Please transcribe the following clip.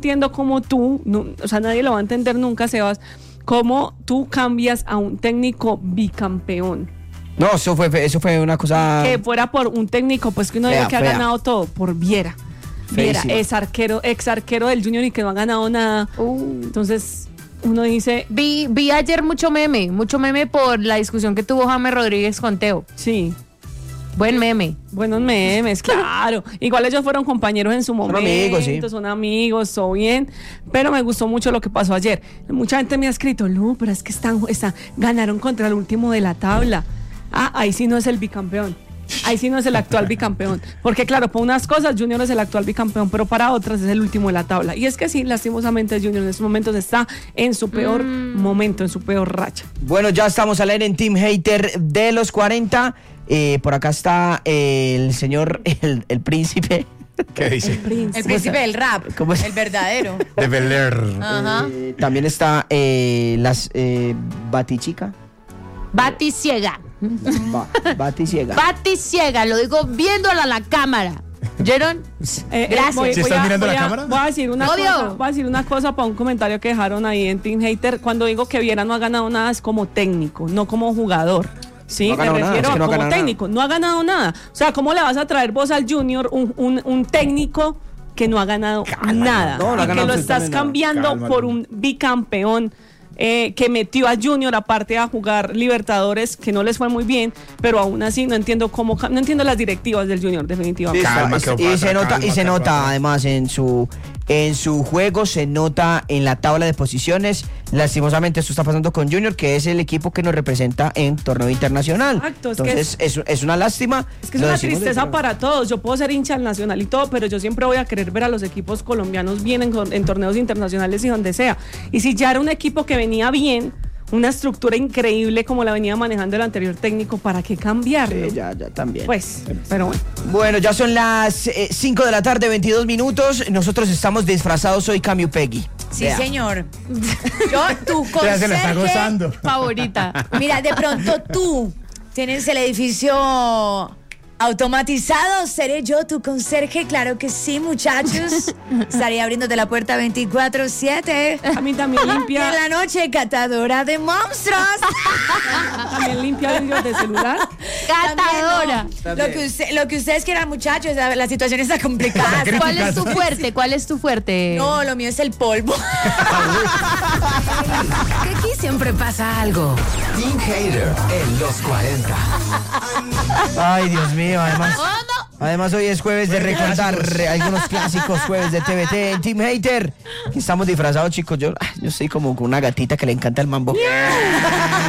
entiendo cómo tú, no, o sea, nadie lo va a entender nunca, Sebas, cómo tú cambias a un técnico bicampeón. No, eso fue una cosa... Que fuera por un técnico, pues que uno diga que ha ganado todo, por Viera. Viera, ex arquero del Junior y que no ha ganado nada. Entonces, uno dice... Vi ayer mucho meme por la discusión que tuvo James Rodríguez con Teo. Sí. Buen meme. Buenos memes, claro. Igual ellos fueron compañeros en su momento. Son amigos, todo bien. Pero me gustó mucho lo que pasó ayer. Mucha gente me ha escrito, Lu, pero es que ganaron contra el último de la tabla. Ahí sí no es el bicampeón. Ahí sí no es el actual bicampeón. Porque claro, para unas cosas Junior es el actual bicampeón, pero para otras es el último de la tabla. Y es que sí, lastimosamente Junior en estos momentos está en su peor momento, en su peor racha. Bueno, ya estamos al aire en Team Hater de los 40. Por acá está el señor, el príncipe. ¿Qué dice? El príncipe del rap. ¿Cómo es? El verdadero. De Bel Air. Ajá. También está Batichica. Baticiega. Baticiega. Baticiega, lo digo viéndola a la cámara. ¿Oyeron? Gracias. ¿Sí estás mirando la cámara? Voy a decir una cosa para un comentario que dejaron ahí en Team Hater. Cuando digo que Viera no ha ganado nada es como técnico, no como jugador. Sí, no me refiero a como técnico. No ha ganado nada. O sea, ¿cómo le vas a traer vos al Junior un técnico que no ha ganado nada? No y que lo estás cambiando por un bicampeón que metió a Junior aparte a jugar Libertadores, que no les fue muy bien, pero aún así no entiendo las directivas del Junior, definitivamente. Y se nota además en su juego, se nota en la tabla de posiciones. Lastimosamente esto está pasando con Junior, que es el equipo que nos representa en torneo internacional. Exacto, entonces es una lástima. Es que es una tristeza para todos. Yo puedo ser hincha del Nacional y todo, pero yo siempre voy a querer ver a los equipos colombianos bien en torneos internacionales y donde sea. Y si ya era un equipo que venía bien, una estructura increíble como la venía manejando el anterior técnico, ¿para qué cambiarlo? Sí, ya también. Pues, pero bueno. Bueno, ya son las 5 de la tarde, 22 minutos. Nosotros estamos disfrazados hoy, Camiu Peggy. Sí, señor. Yo, tu Ya se la está conserje gozando. favorita. Mira, de pronto tú tienes el edificio automatizado. ¿Seré yo tu conserje? Claro que sí, muchachos. Estaré abriéndote la puerta 24/7. A mí también Y en limpia. la noche, catadora de monstruos. También limpia vidrios de celular. Catadora. También no. Lo que ustedes quieran, muchachos, la situación está complicada. ¿Cuál es tu fuerte? ¿Cuál es tu fuerte? No, lo mío es el polvo. Que aquí siempre pasa algo. Team Hater en los 40. Ay, Dios mío, además hoy es jueves de recordar algunos clásicos, jueves de TVT en Team Hater. Aquí estamos disfrazados, chicos. Yo estoy como con una gatita que le encanta el mambo.